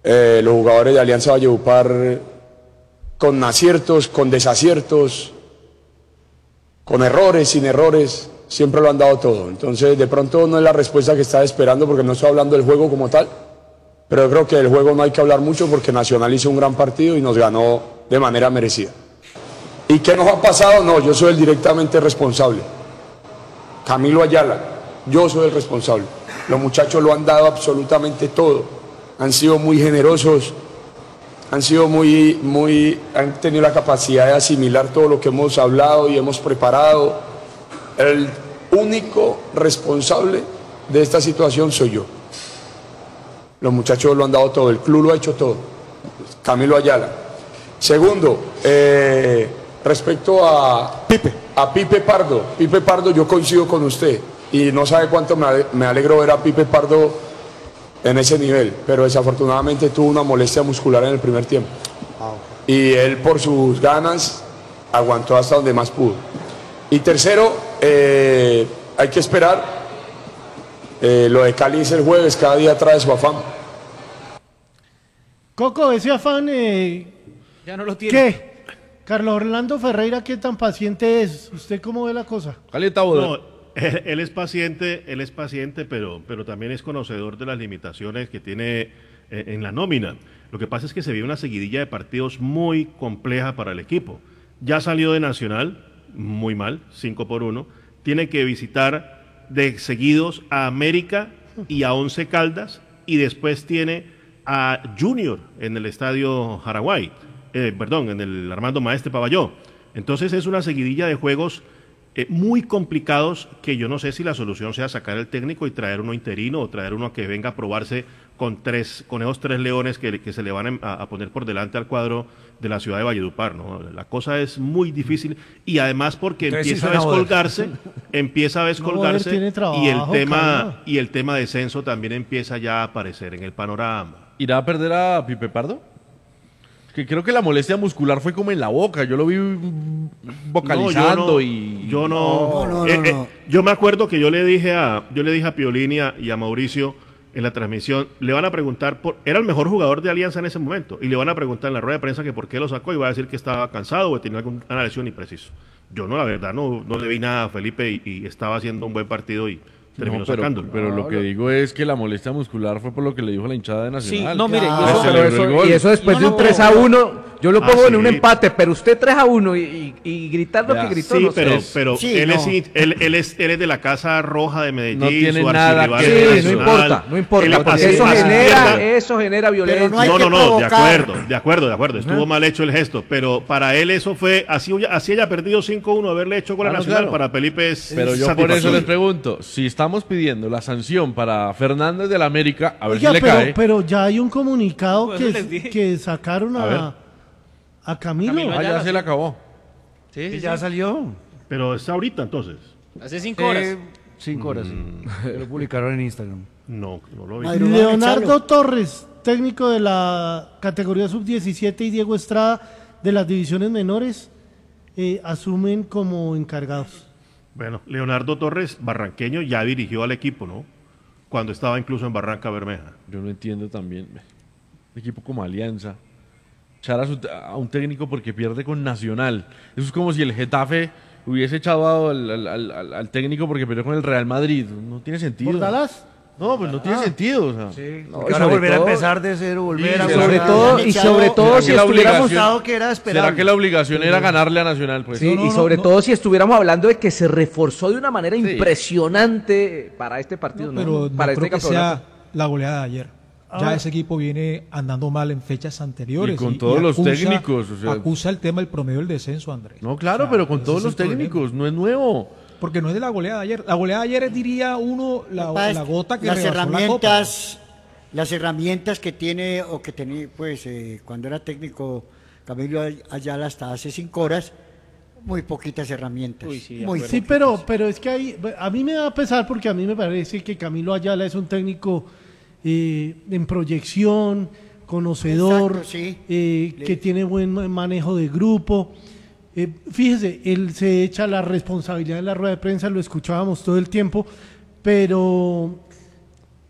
los jugadores de Alianza Valledupar con aciertos, con desaciertos, con errores, sin errores, siempre lo han dado todo. Entonces, de pronto no es la respuesta que estaba esperando porque no estoy hablando del juego como tal, pero yo creo que del juego no hay que hablar mucho porque Nacional hizo un gran partido y nos ganó de manera merecida. ¿Y qué nos ha pasado? No, yo soy el directamente responsable. Camilo Ayala, yo soy el responsable. Los muchachos lo han dado absolutamente todo. Han sido muy generosos, han tenido la capacidad de asimilar todo lo que hemos hablado y hemos preparado. El único responsable de esta situación soy yo. Los muchachos lo han dado todo, el club lo ha hecho todo. Camilo Ayala. Segundo, respecto a Pipe Pardo, yo coincido con usted y no sabe cuánto me alegro ver a Pipe Pardo en ese nivel, pero desafortunadamente tuvo una molestia muscular en el primer tiempo y él por sus ganas aguantó hasta donde más pudo. Y tercero, hay que esperar, lo de Cali es el jueves, cada día trae su afán. Coco, ese afán, ya no lo tiene. ¿qué? Carlos Orlando Ferreira, ¿qué tan paciente es? ¿Usted cómo ve la cosa? No, él es paciente, pero también es conocedor de las limitaciones que tiene en la nómina. Lo que pasa es que se vive una seguidilla de partidos muy compleja para el equipo. Ya salió de Nacional, muy mal, 5-1. Tiene que visitar de seguidos a América y a Once Caldas, y después tiene a Junior en el Estadio Jaraguay. En el Armando Maestre Pavalló. Entonces es una seguidilla de juegos muy complicados que yo no sé si la solución sea sacar el técnico y traer uno interino o traer uno que venga a probarse con esos tres leones que se le van a poner por delante al cuadro de la ciudad de Valledupar, ¿no? La cosa es muy difícil y además porque empieza a descolgarse y el tema de censo también empieza ya a aparecer en el panorama. ¿Irá a perder a Pipe Pardo? Que creo que la molestia muscular fue como en la boca, yo lo vi vocalizando Yo me acuerdo que yo le dije a Piolín y a Mauricio en la transmisión, le van a preguntar era el mejor jugador de Alianza en ese momento, y le van a preguntar en la rueda de prensa que por qué lo sacó, y va a decir que estaba cansado o tenía alguna lesión impreciso. Yo la verdad no le vi nada a Felipe y estaba haciendo un buen partido y terminó sacándolo. Pero lo que digo es que la molestia muscular fue por lo que le dijo la hinchada de Nacional. Sí, no, mire, y eso después de un 3-1, yo lo pongo en un empate, pero usted 3-1 y gritar lo que gritó. Sí, pero él es de la Casa Roja de Medellín. No tiene nada que ver. No importa, porque eso genera violencia. De acuerdo, estuvo mal hecho el gesto, pero para él eso fue, así haya perdido 5-1, haberle hecho con la Nacional, para Felipe es pero yo por eso les pregunto, si estamos pidiendo la sanción para Fernández de la América, a ver si le cae. Pero ya hay un comunicado que sacaron a Camilo. Ya se le acabó. Sí, ya salió. Pero es ahorita entonces. Hace 5 horas. 5 horas, sí. Lo publicaron en Instagram. No lo vi. Leonardo Torres, técnico de la categoría sub-17, y Diego Estrada de las divisiones menores, asumen como encargados. Bueno, Leonardo Torres, barranqueño, ya dirigió al equipo, ¿no? Cuando estaba incluso en Barranca Bermeja. Yo no entiendo también. Un equipo como Alianza, echar a un técnico porque pierde con Nacional. Eso es como si el Getafe hubiese echado al técnico porque perdió con el Real Madrid. No tiene sentido. ¿Por Dallas? No, pues no tiene sentido. O sea. Sí, ahora volver a empezar de cero, volver a sobre todo si estuviéramos que era esperable. ¿Será que la obligación era ganarle a Nacional? Pues? Sí, y sobre todo si estuviéramos hablando de que se reforzó de una manera impresionante para este partido. Pero para no creo que sea la goleada de ayer. Ya ese equipo viene andando mal en fechas anteriores. Y con todos los técnicos. O sea, acusa el tema del promedio del descenso, Andrés. No, claro, pero con todos los técnicos, no es nuevo. Porque no es de la goleada de ayer. La goleada de ayer diría uno la gota que rebasó la copa. Las herramientas que tiene o que tenía, pues, cuando era técnico Camilo Ayala hasta hace 5 horas, muy poquitas herramientas. Sí, pero es que a mí me da pesar porque a mí me parece que Camilo Ayala es un técnico en proyección, conocedor, Exacto, sí. Que tiene buen manejo de grupo. Fíjese, él se echa la responsabilidad en la rueda de prensa, lo escuchábamos todo el tiempo, pero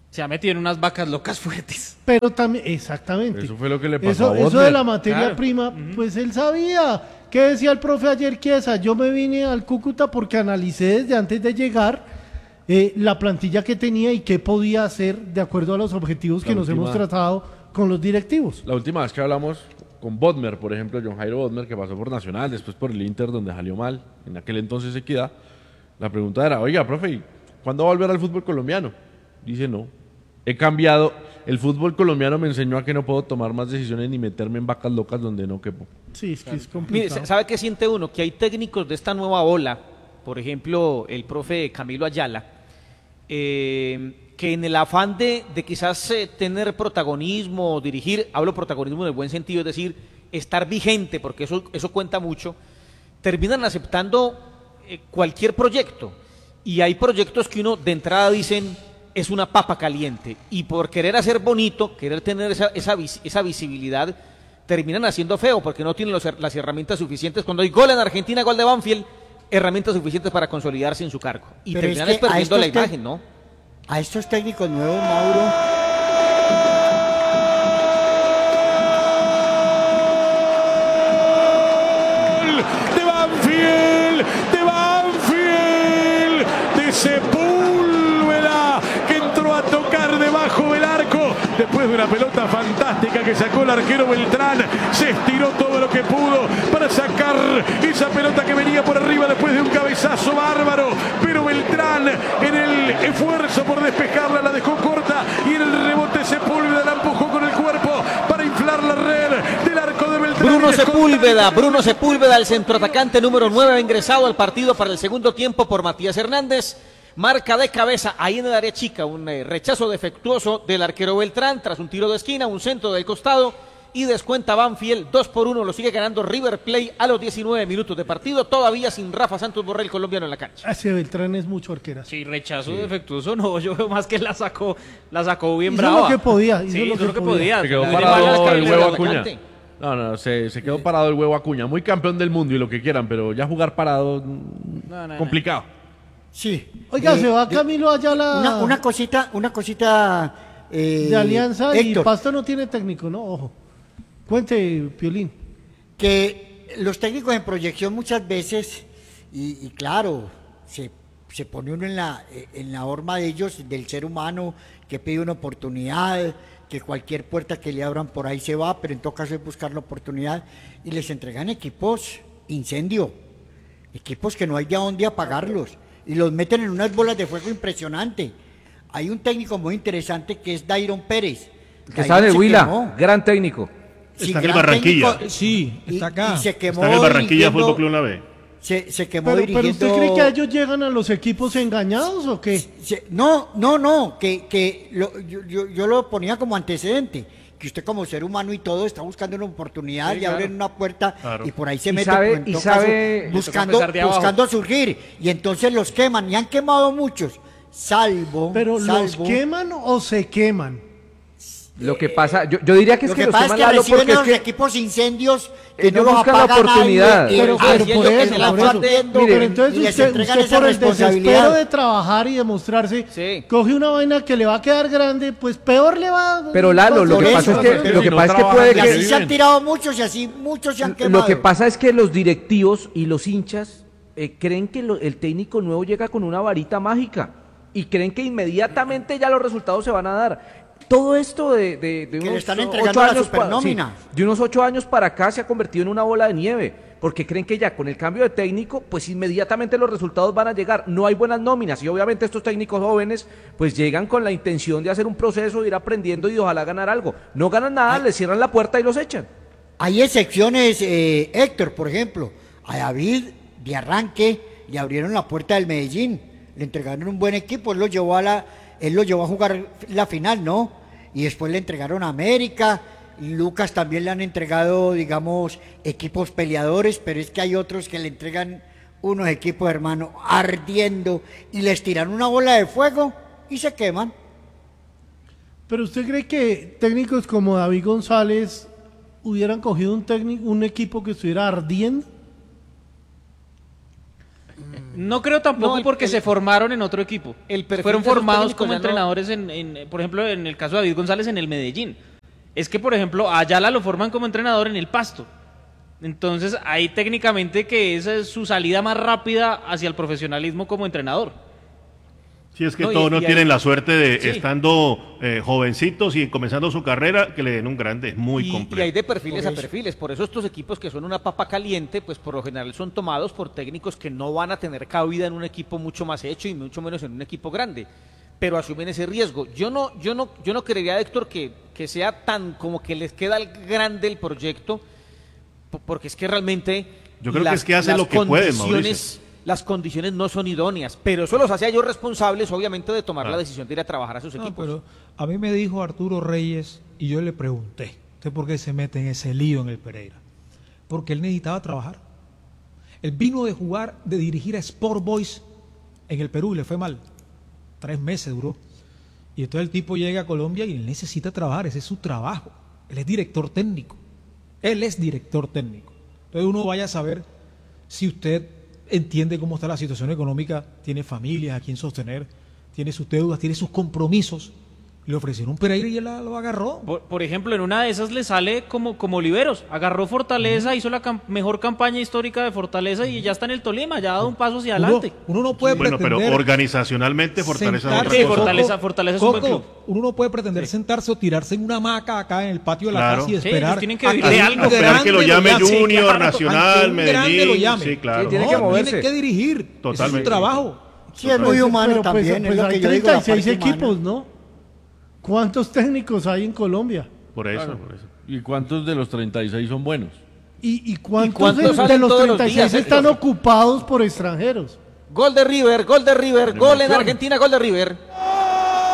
Se ha metido en unas vacas locas fuertes. Pero también, exactamente. Eso fue lo que le pasó a Eso Bodmer. de la materia Claro. prima, pues él sabía. ¿Qué decía el profe ayer, Chiesa? Yo me vine al Cúcuta porque analicé desde antes de llegar la plantilla que tenía y qué podía hacer de acuerdo a los objetivos que nos hemos tratado con los directivos. La última vez que hablamos con Bodmer, por ejemplo, John Jairo Bodmer, que pasó por Nacional, después por el Inter, donde salió mal, en aquel entonces Equidad, la pregunta era, oiga, profe, ¿y ¿cuándo va a volver al fútbol colombiano? Dice, no, he cambiado, el fútbol colombiano me enseñó a que no puedo tomar más decisiones ni meterme en vacas locas donde no quepo. Sí, es que es Mire, complicado. ¿sabe qué siente uno? Que hay técnicos de esta nueva ola, por ejemplo, el profe Camilo Ayala, que en el afán de quizás tener protagonismo, dirigir, hablo protagonismo en el buen sentido, es decir, estar vigente, porque eso cuenta mucho, terminan aceptando cualquier proyecto. Y hay proyectos que uno de entrada dicen es una papa caliente, y por querer hacer bonito, querer tener esa visibilidad, terminan haciendo feo, porque no tienen las herramientas suficientes. Cuando hay gol en Argentina, gol de Banfield, herramientas suficientes para consolidarse en su cargo. Y Pero terminan es que a perdiendo la estos imagen, ¿no? A estos técnicos nuevos, Mauro, de Sepúlveda, que entró a tocar debajo del arco después de una pelota fantástica que sacó el arquero Beltrán. Se estiró todo lo que pudo para sacar esa pelota que venía por arriba después de un cabezazo bárbaro, pero Beltrán en el esfuerzo por despejarla la dejó corta y en el rebote Sepúlveda la empujó con el cuerpo para inflar la red del arco de Beltrán. Bruno Sepúlveda, el centroatacante número 9, ha ingresado al partido para el segundo tiempo por Matías Hernández. Marca de cabeza ahí en el área chica, un rechazo defectuoso del arquero Beltrán tras un tiro de esquina, un centro del costado y descuenta Banfield 2-1, lo sigue ganando River Plate a los 19 minutos de partido, todavía sin Rafa Santos Borrell, colombiano, en la cancha. Ese Beltrán es mucho arquera. Sí, rechazo defectuoso, no, yo veo más que la sacó bien Hizo brava. lo que podía, Sí, hizo lo que podía. Se quedó Le parado van las el carreras huevo al Acuña. atacante. No, se quedó parado el huevo Acuña. Muy campeón del mundo y lo que quieran, pero ya jugar parado, complicado. sí. Oiga, se va Camilo Ayala Una cosita de Alianza y Héctor, Pasto no tiene técnico, ¿no? Ojo. Cuente, Piolín. que los técnicos en proyección muchas veces, y claro, se pone uno en la horma de ellos, del ser humano, que pide una oportunidad, que cualquier puerta que le abran por ahí se va, pero en todo caso es buscar la oportunidad, y les entregan equipos incendio, equipos que no hay de dónde apagarlos, y los meten en unas bolas de fuego impresionante. Hay un técnico muy interesante que es Dairon Pérez. Que está en el se Huila, quemó. gran técnico. Sí, Está en el gran Barranquilla. técnico, Sí, está acá. y se quemó Está en el Barranquilla dirigiendo- Fútbol Club una vez. se quemó Pero dirigiendo. ¿usted cree que ellos llegan a los equipos engañados o qué? No, que yo lo ponía como antecedente, que usted como ser humano y todo está buscando una oportunidad y abren una puerta Claro. y por ahí se Y mete sabe- en y todo sabe- caso, Le toca empezar de abajo. buscando surgir y entonces los queman y han quemado muchos, salvo ¿Pero los salvo- queman o se queman? Lo que pasa, yo diría que es lo que que los pasa es queman, que Lalo, reciben porque es los que equipos incendios que ellos no los buscan la apaga oportunidad. nadie, Pero y por haciendo que eso, se la por eso. están viendo, Mire, Pero entonces y les usted entregan esa por el desespero responsabilidad. de trabajar y demostrarse, Sí. coge una vaina que le va a quedar grande, pues peor le va. Pero Lalo, lo Por que eso, pasa es pero que lo si que no pasa es que trabajan, puede Y que así que se han tirado muchos y así muchos se han quemado. lo que pasa es que los directivos y los hinchas creen que el técnico nuevo llega con una varita mágica y creen que inmediatamente ya los resultados se van a dar. Todo esto de le unos están 8 entregando la años supernómina. de unos 8 años para acá se ha convertido en una bola de nieve, porque creen que ya con el cambio de técnico, pues inmediatamente los resultados van a llegar. No hay buenas nóminas y obviamente estos técnicos jóvenes pues llegan con la intención de hacer un proceso, de ir aprendiendo y de ojalá ganar algo. No ganan nada, les cierran la puerta y los echan. Hay excepciones, Héctor, por ejemplo, a David de arranque le abrieron la puerta del Medellín, le entregaron un buen equipo, él lo llevó a jugar la final, ¿no? Y después le entregaron a América, Lucas también le han entregado, digamos, equipos peleadores, pero es que hay otros que le entregan unos equipos, hermano, ardiendo y les tiran una bola de fuego y se queman. Pero usted cree que técnicos como David González hubieran cogido un equipo que estuviera ardiendo. No creo tampoco No, porque se formaron en otro equipo. El perfil Fueron de esos formados técnicos como ya no- entrenadores, por ejemplo, en el caso de David González en el Medellín. Es que, por ejemplo, a Ayala lo forman como entrenador en el Pasto. Entonces, ahí técnicamente que esa es su salida más rápida hacia el profesionalismo como entrenador. Sí, es que No, todos no y tienen la suerte de, Sí. estando jovencitos y comenzando su carrera, que le den un grande. Es muy Y complejo. hay de perfiles Por a eso. perfiles. Por eso estos equipos que son una papa caliente, pues por lo general son tomados por técnicos que no van a tener cabida en un equipo mucho más hecho y mucho menos en un equipo grande. Pero asumen ese riesgo. Yo no creería, Héctor, que sea tan como que les queda grande el proyecto, porque es que realmente Yo creo que es que hacen lo que pueden, condiciones- las condiciones no son idóneas, pero eso los hace a ellos responsables, obviamente, de tomar la decisión de ir a trabajar a sus No, equipos. pero a mí me dijo Arturo Reyes y yo le pregunté, ¿usted por qué se mete en ese lío en el Pereira? Porque él necesitaba trabajar. Él vino de jugar, de dirigir a Sport Boys en el Perú y le fue mal. 3 meses duró. Y entonces el tipo llega a Colombia y él necesita trabajar, ese es su trabajo. Él es director técnico. Él es director técnico. Entonces uno vaya a saber si usted entiende cómo está la situación económica, tiene familias a quien sostener, tiene sus deudas, tiene sus compromisos. Le ofrecieron un Pereira y él lo agarró. Por ejemplo, en una de esas le sale como liberos. Agarró Fortaleza, hizo la mejor campaña histórica de Fortaleza y ya está en el Tolima, ya ha dado un paso hacia adelante. Uno no puede Bueno, pero pretender organizacionalmente Fortaleza es otra Sí, cosa. Fortaleza es un buen club. Uno no puede pretender sentarse o tirarse en una hamaca acá en el patio de la Claro. casa y Sí, esperar. ellos tienen que a vivir de un algo. Esperar que lo grande llame llame. Junior, claro, Nacional, a un grande lo Medellín. llame. Sí, claro. Tiene que No, moverse. tiene que dirigir. Ese es Totalmente. su trabajo. Sí, es muy humano también, es lo hay que yo digo, la 36 parte equipos, humana. ¿no? ¿Cuántos técnicos hay en Colombia? Por eso, por eso. ¿Y cuántos de los 36 son buenos? ¿Y cuántos, cuántos de salen los todos los 36 días, están Héctor? ocupados por extranjeros? Gol de River, gol en Argentina, gol de River.